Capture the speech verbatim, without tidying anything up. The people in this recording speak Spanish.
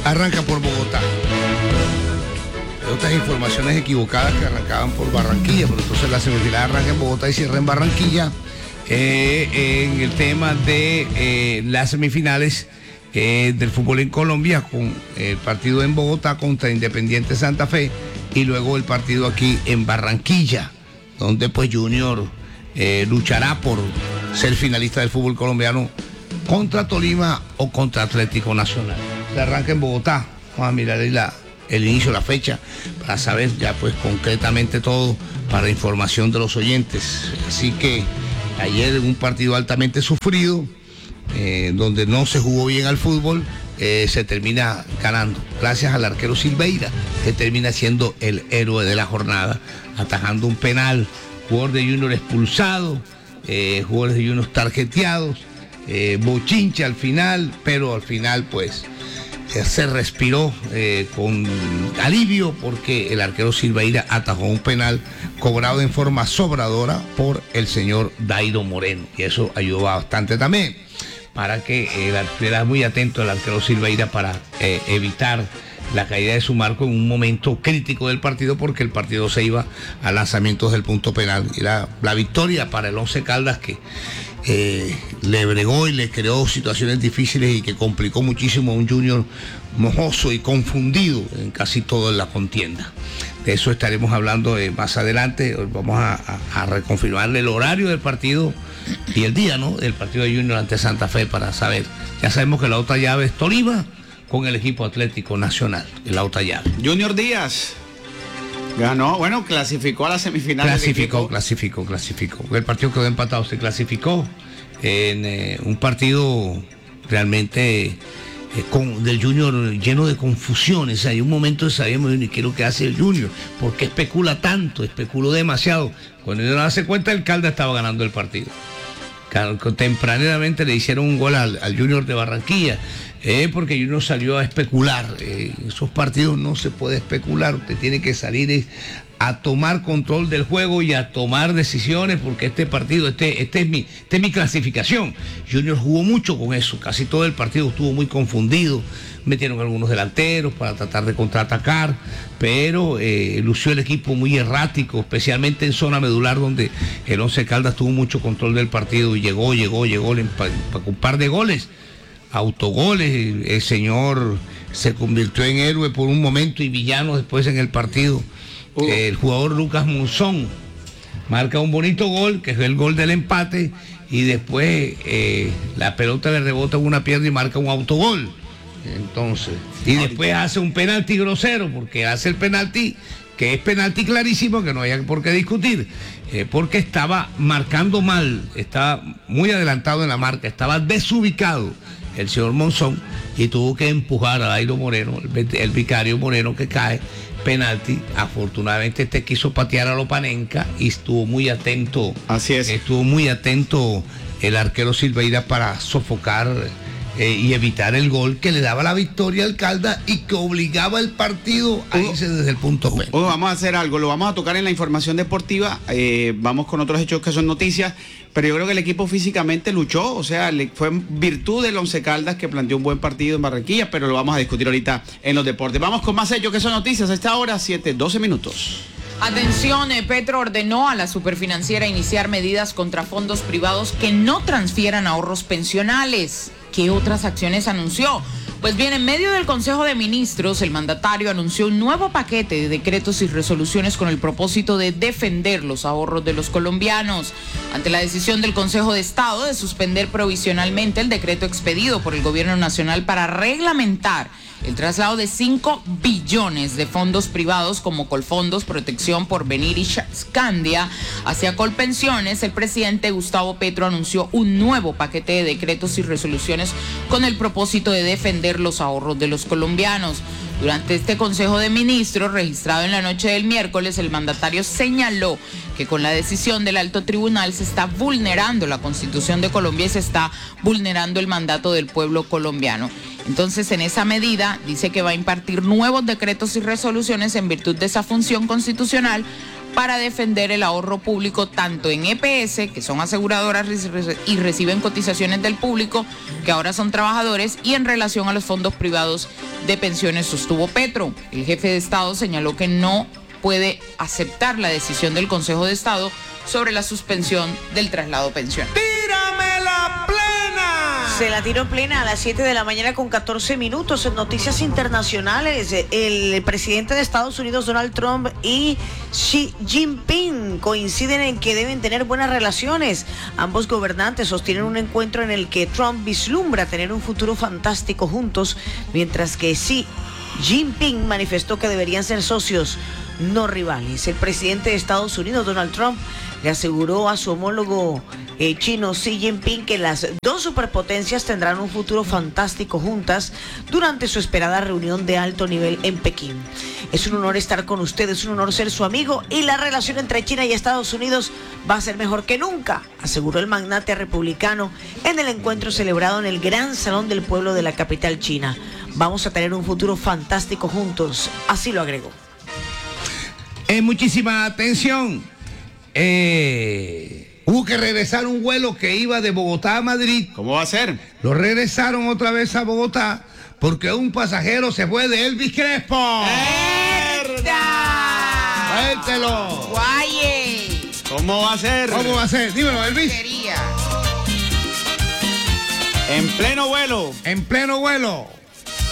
arranca por Bogotá. Hay otras informaciones equivocadas que arrancaban por Barranquilla, pero entonces la semifinal arranca en Bogotá y cierra en Barranquilla. Eh, en el tema de eh, las semifinales eh, del fútbol en Colombia, con el partido en Bogotá contra Independiente Santa Fe y luego el partido aquí en Barranquilla, donde pues Junior eh, luchará por ser finalista del fútbol colombiano contra Tolima o contra Atlético Nacional. Se arranca en Bogotá. Vamos a mirar ahí la, el inicio, la fecha, para saber ya pues concretamente todo para información de los oyentes. Así que ayer un partido altamente sufrido, eh, donde no se jugó bien al fútbol, eh, se termina ganando, gracias al arquero Silveira, que termina siendo el héroe de la jornada, atajando un penal, jugador de Junior expulsado, eh, jugadores de Junior tarjeteados, eh, bochinche al final, pero al final pues eh, se respiró eh, con alivio porque el arquero Silveira atajó un penal cobrado en forma sobradora por el señor Dairo Moreno, y eso ayudó bastante también para que eh, estuviera muy atento el arquero Silveira para eh, evitar la caída de su marco en un momento crítico del partido, porque el partido se iba a lanzamientos del punto penal. Y la, la victoria para el Once Caldas, que eh, le bregó y le creó situaciones difíciles y que complicó muchísimo a un Junior mojoso y confundido en casi toda la contienda. De eso estaremos hablando eh, más adelante. Vamos a, a, a reconfirmarle el horario del partido y el día, ¿no?, del partido de Junior ante Santa Fe, para saber. Ya sabemos que la otra llave es Tolima con el equipo Atlético Nacional, en la otra llave. Junior Díaz ganó, bueno, clasificó a la semifinal. Clasificó, clasificó, clasificó. El partido quedó empatado, se clasificó en eh, un partido realmente eh, con, del Junior lleno de confusiones. Hay un momento de sabíamos, ni quiero que hace el Junior, porque especula tanto, especuló demasiado. Cuando yo no hace cuenta, el Caldas estaba ganando el partido. Tempranamente le hicieron un gol al, al Junior de Barranquilla, eh, porque Junior salió a especular. Eh, esos partidos no se puede especular, usted tiene que salir eh, a tomar control del juego y a tomar decisiones, porque este partido, este, este es mi, este es mi clasificación. Junior jugó mucho con eso, casi todo el partido estuvo muy confundido, metieron algunos delanteros para tratar de contraatacar, pero eh, lució el equipo muy errático, especialmente en zona medular, donde el Once Caldas tuvo mucho control del partido y llegó, llegó, llegó para un par de goles, autogoles. El señor se convirtió en héroe por un momento y villano después en el partido. Uh. El jugador Lucas Monzón marca un bonito gol, que es el gol del empate, y después eh, la pelota le rebota en una pierna y marca un autogol. Entonces, y después hace un penalti grosero, porque hace el penalti, que es penalti clarísimo, que no hay por qué discutir, eh, porque estaba marcando mal, estaba muy adelantado en la marca, estaba desubicado el señor Monzón, y tuvo que empujar a Dairo Moreno, el, el vicario Moreno, que cae, penalti. Afortunadamente este quiso patear a Lopanenka y estuvo muy atento. Así es. Estuvo muy atento el arquero Silveira para sofocar Eh, y evitar el gol que le daba la victoria al Caldas y que obligaba el partido a irse desde el punto B. Bueno, vamos a hacer algo, lo vamos a tocar en la información deportiva, eh, vamos con otros hechos que son noticias, pero yo creo que el equipo físicamente luchó, o sea, le, fue en virtud del Once Caldas, que planteó un buen partido en Barranquilla, pero lo vamos a discutir ahorita en los deportes. Vamos con más hechos que son noticias a esta hora, siete, doce minutos. Atención, Petro ordenó a la superfinanciera iniciar medidas contra fondos privados que no transfieran ahorros pensionales. ¿Qué otras acciones anunció? Pues bien, en medio del Consejo de Ministros, el mandatario anunció un nuevo paquete de decretos y resoluciones con el propósito de defender los ahorros de los colombianos. Ante la decisión del Consejo de Estado de suspender provisionalmente el decreto expedido por el Gobierno Nacional para reglamentar el traslado de cinco billones de fondos privados como Colfondos, Protección, Porvenir y Scandia hacia Colpensiones, el presidente Gustavo Petro anunció un nuevo paquete de decretos y resoluciones con el propósito de defender los ahorros de los colombianos. Durante este Consejo de Ministros, registrado en la noche del miércoles, el mandatario señaló que con la decisión del Alto Tribunal se está vulnerando la Constitución de Colombia y se está vulnerando el mandato del pueblo colombiano. Entonces, en esa medida, dice que va a impartir nuevos decretos y resoluciones en virtud de esa función constitucional para defender el ahorro público tanto en E P S, que son aseguradoras y reciben cotizaciones del público, que ahora son trabajadores, y en relación a los fondos privados de pensiones, sostuvo Petro. El jefe de Estado señaló que no puede aceptar la decisión del Consejo de Estado sobre la suspensión del traslado pensional. ¡Tírame la plena! Se la tiró plena a las siete de la mañana con catorce minutos. En noticias internacionales, el presidente de Estados Unidos, Donald Trump, y Xi Jinping coinciden en que deben tener buenas relaciones. Ambos gobernantes sostienen un encuentro en el que Trump vislumbra tener un futuro fantástico juntos, mientras que Xi Jinping manifestó que deberían ser socios, no rivales. El presidente de Estados Unidos, Donald Trump, le aseguró a su homólogo eh, chino Xi Jinping que las dos superpotencias tendrán un futuro fantástico juntas durante su esperada reunión de alto nivel en Pekín. Es un honor estar con ustedes, es un honor ser su amigo, y la relación entre China y Estados Unidos va a ser mejor que nunca, aseguró el magnate republicano en el encuentro celebrado en el Gran Salón del Pueblo de la capital china. Vamos a tener un futuro fantástico juntos, así lo agregó. Eh, muchísima atención. Eh, hubo que regresar un vuelo que iba de Bogotá a Madrid. ¿Cómo va a ser? Lo regresaron otra vez a Bogotá porque un pasajero se fue de Elvis Crespo. ¡Erda! ¡Suéltelo! ¡Guaye! ¿Cómo va a ser? ¿Cómo va a ser? Dímelo, Elvis. Sería. En pleno vuelo. En pleno vuelo.